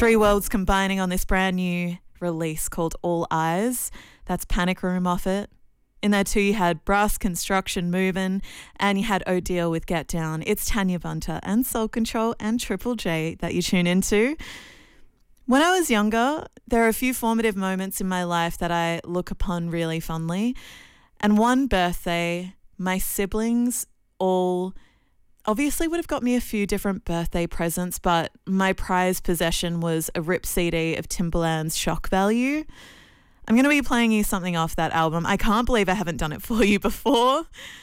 Three worlds combining on this brand new release called All Eyes. That's Panic Room off it. In there too, you had Brass Construction Movin', and you had O'Deal with Get Down. It's Tanya Bunter and Soul Control and Triple J that you tune into. When I was younger, there are a few formative moments in my life that I look upon really fondly. And one birthday, my siblings all obviously would have got me a few different birthday presents, but my prized possession was a rip CD of Timbaland's Shock Value. I'm going to be playing you something off that album. I can't believe I haven't done it for you before.